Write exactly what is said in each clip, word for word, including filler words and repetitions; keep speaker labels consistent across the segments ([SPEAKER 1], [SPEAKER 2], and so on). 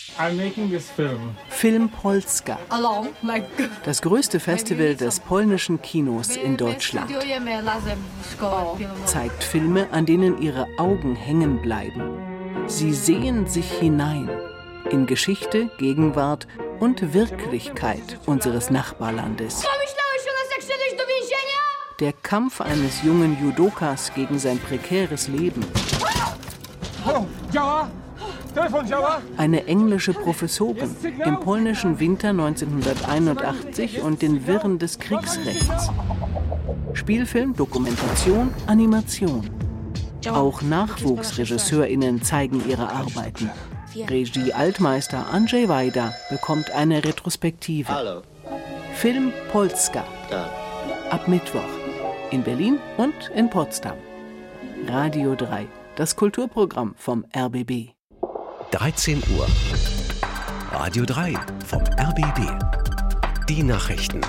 [SPEAKER 1] I'm making this film.
[SPEAKER 2] Film Polska. Das größte Festival des polnischen Kinos in Deutschland. Zeigt Filme, an denen ihre Augen hängen bleiben. Sie sehen sich hinein in Geschichte, Gegenwart und Wirklichkeit unseres Nachbarlandes. Der Kampf eines jungen Judokas gegen sein prekäres Leben. Eine englische Professorin im polnischen Winter neunzehnhunderteinundachtzig und den Wirren des Kriegsrechts. Spielfilm, Dokumentation, Animation. Auch NachwuchsregisseurInnen zeigen ihre Arbeiten. Regie-Altmeister Andrzej Wajda bekommt eine Retrospektive. Film Polska. Ab Mittwoch. In Berlin und in Potsdam. Radio drei, das Kulturprogramm vom R B B.
[SPEAKER 3] dreizehn Uhr. Radio drei vom R B B. Die Nachrichten.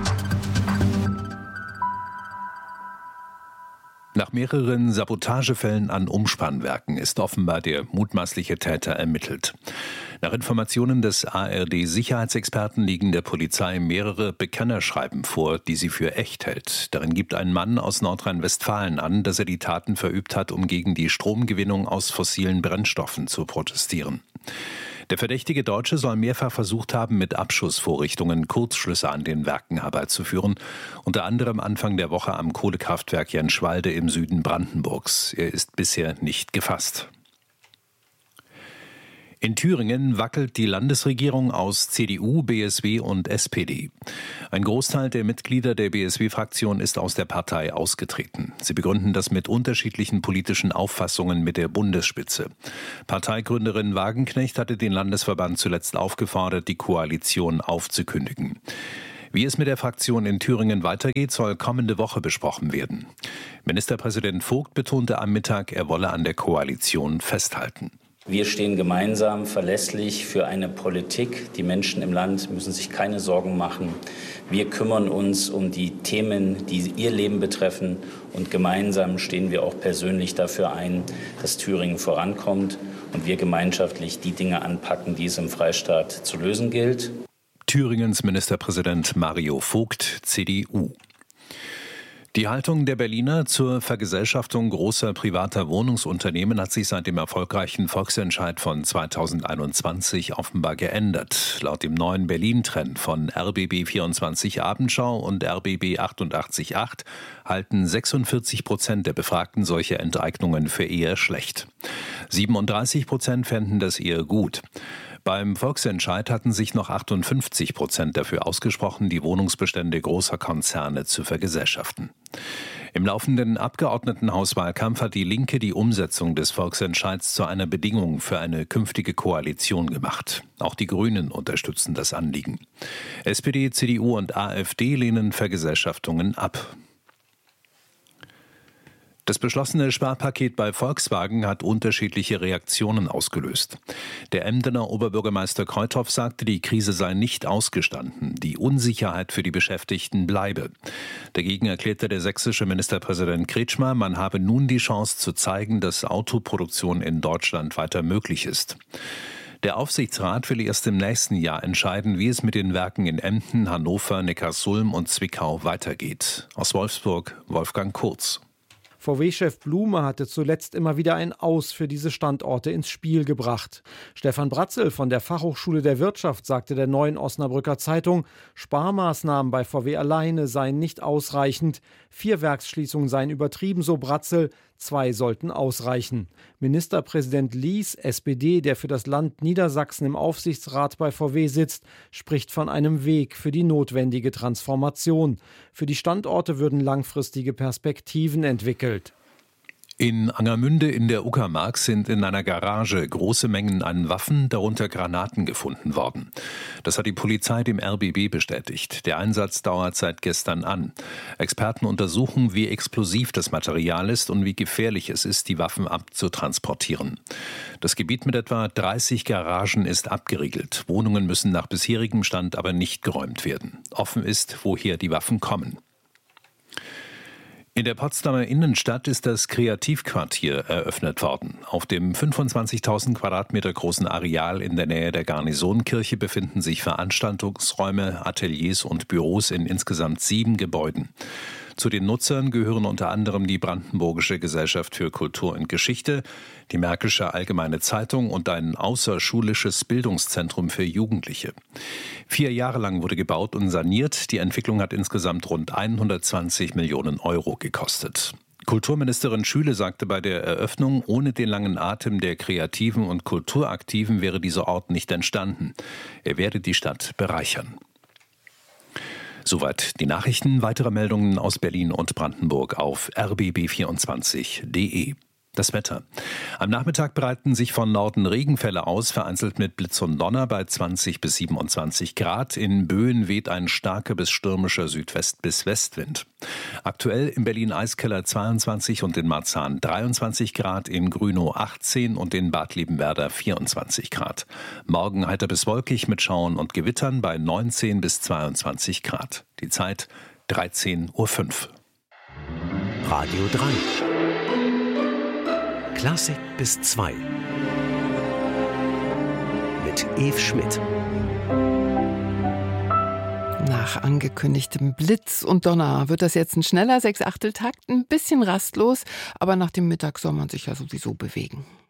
[SPEAKER 4] Nach mehreren Sabotagefällen an Umspannwerken ist offenbar der mutmaßliche Täter ermittelt. Nach Informationen des A R D-Sicherheitsexperten liegen der Polizei mehrere Bekennerschreiben vor, die sie für echt hält. Darin gibt ein Mann aus Nordrhein-Westfalen an, dass er die Taten verübt hat, um gegen die Stromgewinnung aus fossilen Brennstoffen zu protestieren. Der verdächtige Deutsche soll mehrfach versucht haben, mit Abschussvorrichtungen Kurzschlüsse an den Werken herbeizuführen, unter anderem Anfang der Woche am Kohlekraftwerk Jenschwalde im Süden Brandenburgs. Er ist bisher nicht gefasst. In Thüringen wackelt die Landesregierung aus C D U, B S W und S P D. Ein Großteil der Mitglieder der B S W-Fraktion ist aus der Partei ausgetreten. Sie begründen das mit unterschiedlichen politischen Auffassungen mit der Bundesspitze. Parteigründerin Wagenknecht hatte den Landesverband zuletzt aufgefordert, die Koalition aufzukündigen. Wie es mit der Fraktion in Thüringen weitergeht, soll kommende Woche besprochen werden. Ministerpräsident Vogt betonte am Mittag, er wolle an der Koalition festhalten.
[SPEAKER 5] Wir stehen gemeinsam verlässlich für eine Politik. Die Menschen im Land müssen sich keine Sorgen machen. Wir kümmern uns um die Themen, die ihr Leben betreffen. Und gemeinsam stehen wir auch persönlich dafür ein, dass Thüringen vorankommt und wir gemeinschaftlich die Dinge anpacken, die es im Freistaat zu lösen gilt.
[SPEAKER 4] Thüringens Ministerpräsident Mario Vogt, C D U. Die Haltung der Berliner zur Vergesellschaftung großer privater Wohnungsunternehmen hat sich seit dem erfolgreichen Volksentscheid von zweitausendeinundzwanzig offenbar geändert. Laut dem neuen Berlin-Trend von R B B vierundzwanzig Abendschau und R B B achtundachtzig Komma acht halten sechsundvierzig Prozent der Befragten solche Enteignungen für eher schlecht. siebenunddreißig Prozent fänden das eher gut. Beim Volksentscheid hatten sich noch achtundfünfzig Prozent dafür ausgesprochen, die Wohnungsbestände großer Konzerne zu vergesellschaften. Im laufenden Abgeordnetenhauswahlkampf hat die Linke die Umsetzung des Volksentscheids zu einer Bedingung für eine künftige Koalition gemacht. Auch die Grünen unterstützen das Anliegen. S P D, C D U und AfD lehnen Vergesellschaftungen ab. Das beschlossene Sparpaket bei Volkswagen hat unterschiedliche Reaktionen ausgelöst. Der Emdener Oberbürgermeister Kreuthoff sagte, die Krise sei nicht ausgestanden, die Unsicherheit für die Beschäftigten bleibe. Dagegen erklärte der sächsische Ministerpräsident Kretschmer, man habe nun die Chance zu zeigen, dass Autoproduktion in Deutschland weiter möglich ist. Der Aufsichtsrat will erst im nächsten Jahr entscheiden, wie es mit den Werken in Emden, Hannover, Neckarsulm und Zwickau weitergeht. Aus Wolfsburg, Wolfgang Kurz.
[SPEAKER 6] V W-Chef Blume hatte zuletzt immer wieder ein Aus für diese Standorte ins Spiel gebracht. Stefan Bratzel von der Fachhochschule der Wirtschaft sagte der Neuen Osnabrücker Zeitung, Sparmaßnahmen bei V W alleine seien nicht ausreichend. Vier Werksschließungen seien übertrieben, so Bratzel. Zwei sollten ausreichen. Ministerpräsident Lies, S P D, der für das Land Niedersachsen im Aufsichtsrat bei V W sitzt, spricht von einem Weg für die notwendige Transformation. Für die Standorte würden langfristige Perspektiven entwickelt.
[SPEAKER 4] In Angermünde in der Uckermark sind in einer Garage große Mengen an Waffen, darunter Granaten, gefunden worden. Das hat die Polizei dem R B B bestätigt. Der Einsatz dauert seit gestern an. Experten untersuchen, wie explosiv das Material ist und wie gefährlich es ist, die Waffen abzutransportieren. Das Gebiet mit etwa dreißig Garagen ist abgeriegelt. Wohnungen müssen nach bisherigem Stand aber nicht geräumt werden. Offen ist, woher die Waffen kommen. In der Potsdamer Innenstadt ist das Kreativquartier eröffnet worden. Auf dem fünfundzwanzigtausend Quadratmeter großen Areal in der Nähe der Garnisonkirche befinden sich Veranstaltungsräume, Ateliers und Büros in insgesamt sieben Gebäuden. Zu den Nutzern gehören unter anderem die Brandenburgische Gesellschaft für Kultur und Geschichte, die Märkische Allgemeine Zeitung und ein außerschulisches Bildungszentrum für Jugendliche. Vier Jahre lang wurde gebaut und saniert. Die Entwicklung hat insgesamt rund hundertzwanzig Millionen Euro gekostet. Kulturministerin Schüle sagte bei der Eröffnung, ohne den langen Atem der Kreativen und Kulturaktiven wäre dieser Ort nicht entstanden. Er werde die Stadt bereichern. Soweit die Nachrichten. Weitere Meldungen aus Berlin und Brandenburg auf r b b vierundzwanzig punkt d e. Das Wetter. Am Nachmittag breiten sich von Norden Regenfälle aus, vereinzelt mit Blitz und Donner bei zwanzig bis siebenundzwanzig Grad. In Böen weht ein starker bis stürmischer Südwest- bis Westwind. Aktuell in Berlin-Eiskeller zweiundzwanzig und in Marzahn dreiundzwanzig Grad, in Grünow achtzehn und in Bad Liebenwerda vierundzwanzig Grad. Morgen heiter bis wolkig mit Schauern und Gewittern bei neunzehn bis zweiundzwanzig Grad. Die Zeit dreizehn Uhr fünf.
[SPEAKER 3] Radio drei. Klassik bis zwei. Mit Eve Schmidt.
[SPEAKER 1] Nach angekündigtem Blitz und Donner wird das jetzt ein schneller Sechsachteltakt, ein bisschen rastlos, aber nach dem Mittag soll man sich ja sowieso bewegen.